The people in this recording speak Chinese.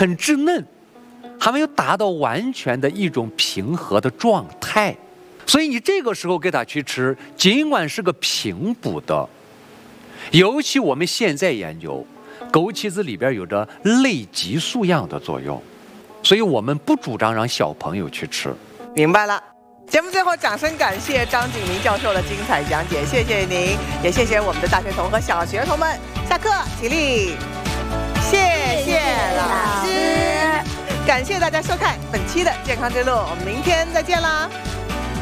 很稚嫩，还没有达到完全的一种平和的状态。所以你这个时候给它去吃，尽管是个平补的，尤其我们现在研究，枸杞子里边有着类激素样的作用，所以我们不主张让小朋友去吃。 明白了。节目最后，掌声感谢张景明教授的精彩讲解，谢谢您，也谢谢我们的大学童和小学童们。下课起立，谢谢老师，感谢大家收看本期的健康之路，我们明天再见啦。